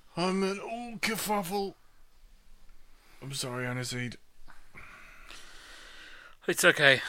I'm an all kerfuffle. I'm sorry, Aniseed. It's okay.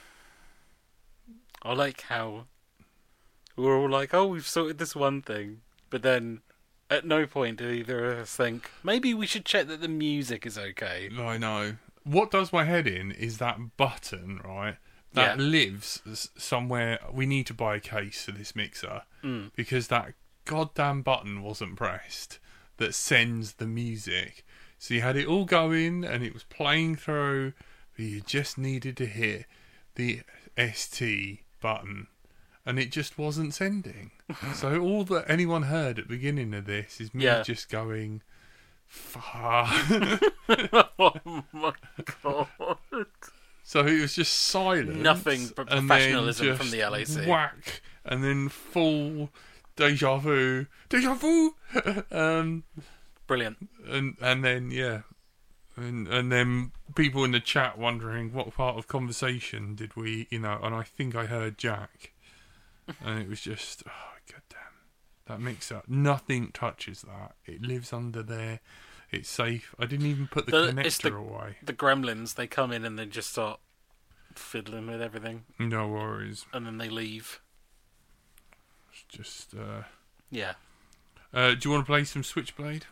I like how we're all like, oh, we've sorted this one thing, but then at no point do either of us think, maybe we should check that the music is okay. I know. What does my head in is that button, right? That Yeah. lives somewhere. We need to buy a case for this mixer because that goddamn button wasn't pressed that sends the music. So you had it all going and it was playing through, but you just needed to hit the ST button and it just wasn't sending. So all that anyone heard at the beginning of this is me just going, fuck. Oh my god. So it was just silence. Nothing but professionalism from the LAC. Whack, and then full deja vu. Deja vu! Brilliant. And then, yeah. And then people in the chat wondering what part of conversation did we, and I think I heard Jack. And it was just, oh, goddamn. That mixer. Nothing touches that. It lives under there. It's safe. I didn't even put the connector away. The gremlins, they come in and they just start fiddling with everything. No worries. And then they leave. It's just, yeah. Do you want to play some Switchblade?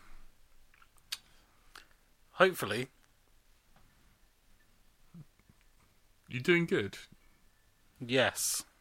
Hopefully. You're doing good. Yes.